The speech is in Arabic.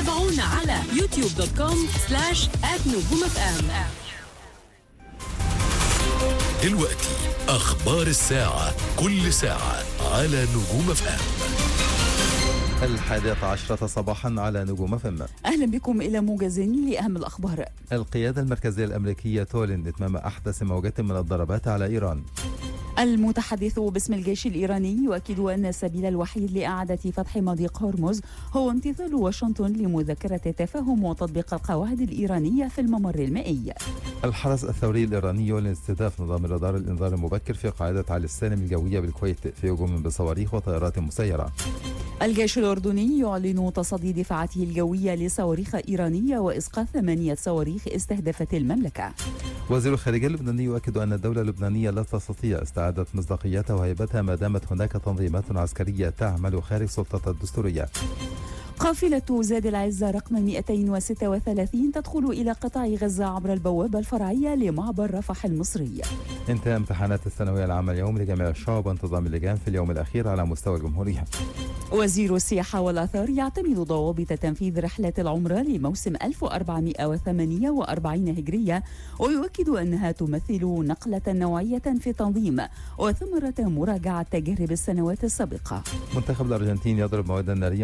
تابعونا على youtube.com/@نجوم-FM. دلوقتي أخبار الساعة، كل ساعة على نجوم FM. 11 صباحا على نجوم FM. أهلا بكم إلى موجز لأهم الأخبار. القيادة المركزية الأمريكية تعلن إتمام أحدث موجة من الضربات على إيران. المتحدث باسم الجيش الإيراني يؤكد أن السبيل الوحيد لإعادة فتح مضيق هرمز هو امتثال واشنطن لمذكرة التفاهم وتطبيق القواعد الإيرانية في الممر المائي. الحرس الثوري الإيراني يعلن استهداف نظام رادار الإنذار المبكر في قاعدة علي السالم الجوية بالكويت في هجوم بصواريخ وطائرات مسيرة. الجيش الأردني يعلن تصدي دفاعاته الجوية لصواريخ إيرانية وإسقاط 8 صواريخ استهدفت المملكة. وزير الخارجية اللبناني يؤكد أن الدولة اللبنانية لا تستطيع استعادة مصداقيتها وهيبتها ما دامت هناك تنظيمات عسكرية تعمل خارج سلطتها الدستورية. قافلة زاد العزة رقم 236 تدخل إلى قطاع غزة عبر البوابة الفرعية لمعبر رفح المصري. انتهى امتحانات الثانوية العامة اليوم لجميع الشعب وانتظام اللجان في اليوم الأخير على مستوى الجمهورية. وزير السياحة والآثار يعتمد ضوابط تنفيذ رحلات العمرة لموسم 1448 هجرية ويؤكد أنها تمثل نقلة نوعية في التنظيم وثمرة مراجعة تجارب السنوات السابقة. منتخب الأرجنتين يضرب موعدا ناريا